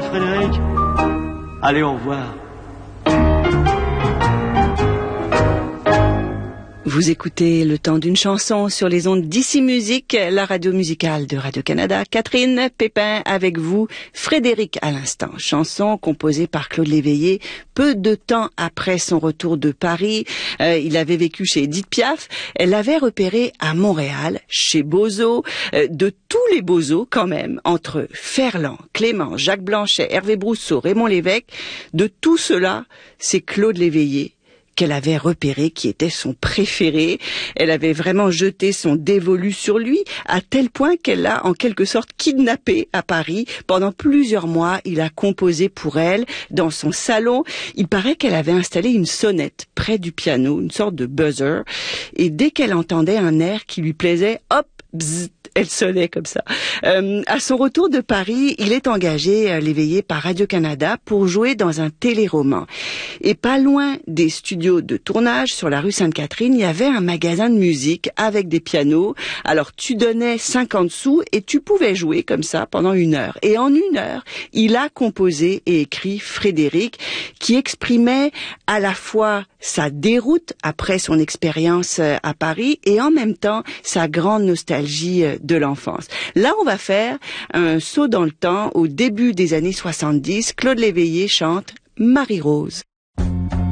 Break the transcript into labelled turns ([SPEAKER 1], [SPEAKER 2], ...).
[SPEAKER 1] Frédéric. Allez, au revoir.
[SPEAKER 2] Vous écoutez Le Temps d'une chanson sur les ondes d'Ici Musique, la radio musicale de Radio-Canada. Catherine Pépin avec vous, Frédéric à l'instant. Chanson composée par Claude Léveillé peu de temps après son retour de Paris. Il avait vécu chez Édith Piaf. Elle l'avait repéré à Montréal, chez Bozo, de tous les Bozo quand même, entre Ferland, Clément, Jacques Blanchet, Hervé Brousseau, Raymond Lévesque. De tout cela, c'est Claude Léveillé qu'elle avait repéré, qui était son préféré. Elle avait vraiment jeté son dévolu sur lui, à tel point qu'elle l'a en quelque sorte kidnappé à Paris. Pendant plusieurs mois, il a composé pour elle dans son salon. Il paraît qu'elle avait installé une sonnette près du piano, une sorte de buzzer. Et dès qu'elle entendait un air qui lui plaisait, hop, bzzz, elle sonnait comme ça. À son retour de Paris, il est engagé, Léveillé, par Radio-Canada pour jouer dans un téléroman. Et pas loin des studios de tournage, sur la rue Sainte-Catherine, il y avait un magasin de musique avec des pianos. Alors tu donnais 50 sous et tu pouvais jouer comme ça pendant 1 heure. Et en 1 heure, il a composé et écrit Frédéric, qui exprimait à la fois sa déroute après son expérience à Paris et en même temps sa grande nostalgie de l'enfance. Là, on va faire un saut dans le temps au début des années 70. Claude Léveillé chante Marie-Rose.